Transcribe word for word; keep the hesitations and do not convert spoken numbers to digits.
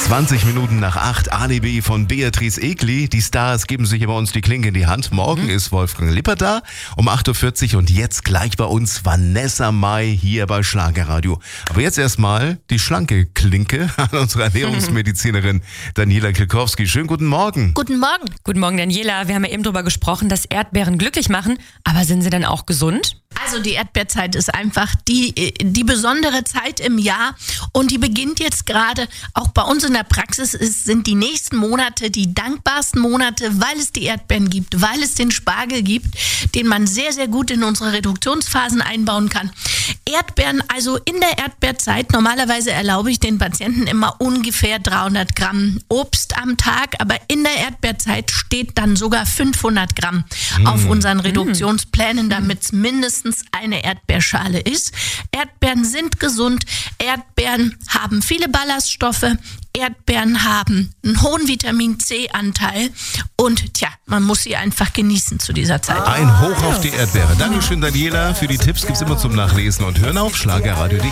zwanzig Minuten nach acht, Alibi von Beatrice Egli. Die Stars geben sich bei uns die Klinke in die Hand. Morgen mhm. ist Wolfgang Lippert da um acht Uhr vierzig und jetzt gleich bei uns Vanessa Mai hier bei Schlagerradio. Aber jetzt erstmal die schlanke Klinke an unsere Ernährungsmedizinerin Daniela Kilkowski. Schönen guten Morgen. Guten Morgen. Guten Morgen, Daniela. Wir haben ja eben darüber gesprochen, dass Erdbeeren glücklich machen. Aber sind sie dann auch gesund? Also die Erdbeerzeit ist einfach die, die besondere Zeit im Jahr und die beginnt jetzt gerade. Auch bei uns in der Praxis ist, sind die nächsten Monate die dankbarsten Monate, weil es die Erdbeeren gibt, weil es den Spargel gibt, den man sehr, sehr gut in unsere Reduktionsphasen einbauen kann. Erdbeeren, also in der Erdbeerzeit, normalerweise erlaube ich den Patienten immer ungefähr dreihundert Gramm Obst am Tag, aber in der Erdbeerzeit steht dann sogar fünfhundert Gramm mm. auf unseren Reduktionsplänen, damit es mindestens eine Erdbeerschale ist. Erdbeeren sind gesund, Erdbeeren haben viele Ballaststoffe, Erdbeeren haben einen hohen Vitamin-C-Anteil und tja, man muss sie einfach genießen zu dieser Zeit. Ein Hoch auf die Erdbeere. Dankeschön, Daniela. Für die Tipps gibt's immer zum Nachlesen und Hören auf schlagerradio punkt de.